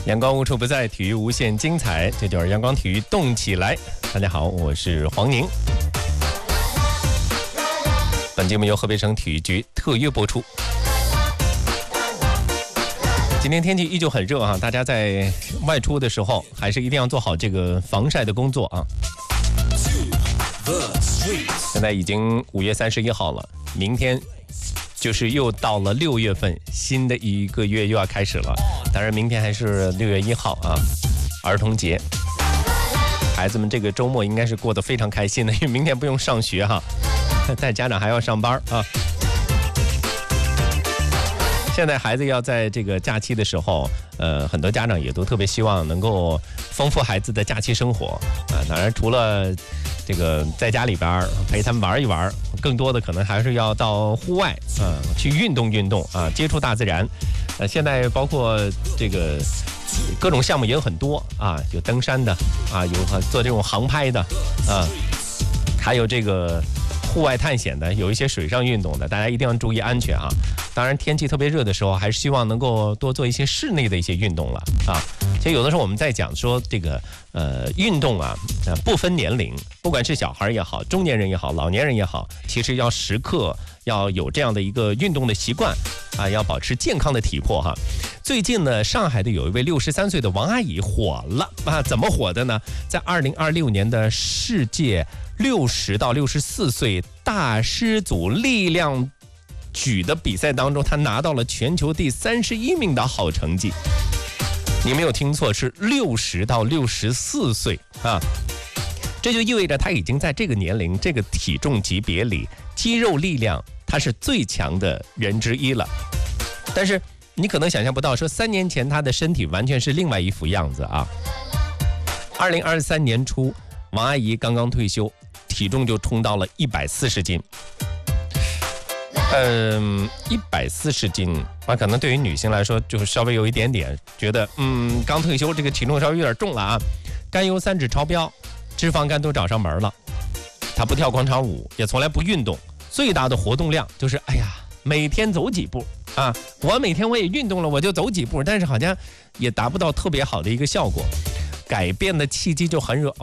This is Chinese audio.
阳光无处不在，体育无限精彩，这就是阳光体育动起来。大家好，我是黄宁。本节目由河北省体育局特约播出。今天天气依旧很热啊，大家在外出的时候还是一定要做好这个防晒的工作啊。现在已经5月31号了，明天就是又到了6月份，新的一个月又要开始了。当然明天还是6月1号啊，儿童节。孩子们这个周末应该是过得非常开心的，因为明天不用上学哈，但家长还要上班啊。现在孩子要在这个假期的时候，很多家长也都特别希望能够丰富孩子的假期生活啊。当然，除了这个在家里边陪他们玩一玩，更多的可能还是要到户外去运动运动啊，接触大自然。现在包括这个各种项目也有很多啊，有登山的啊，有做这种航拍的啊，还有这个户外探险的，有一些水上运动的，大家一定要注意安全啊。当然天气特别热的时候，还是希望能够多做一些室内的一些运动了啊。其实有的时候我们在讲说这个运动啊，不分年龄，不管是小孩也好，中年人也好，老年人也好，其实要时刻要有这样的一个运动的习惯啊，要保持健康的体魄哈。最近呢，上海的有一位63岁的王阿姨火了啊，怎么火的呢？在2026年的世界60到64岁大师组力量举的比赛当中，他拿到了全球第31名的好成绩。你没有听错，是60到64岁啊！这就意味着他已经在这个年龄、这个体重级别里，肌肉力量他是最强的人之一了。但是你可能想象不到，说3年前他的身体完全是另外一副样子啊。2023年初，王阿姨刚刚退休，体重就冲到了140斤。140斤，那可能对于女性来说，就是稍微有一点点觉得，刚退休这个体重稍微有点重了啊。甘油三酯超标，脂肪肝都找上门了。她不跳广场舞，也从来不运动，最大的活动量就是每天走几步啊。我每天我也运动了，我就走几步，但是好像也达不到特别好的一个效果。改变的契机就很